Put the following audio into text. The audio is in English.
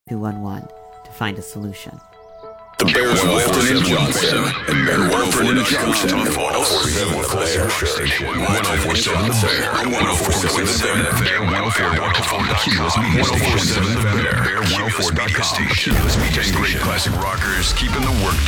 211 to find a solution. The Bears Wolfton and Johnson. And Wolfton and Johnson. 1047 The Bear. 1047 The Bear. 1047 The Bear. 1047 The Bear. Bear104.com. Great classic rockers keeping the work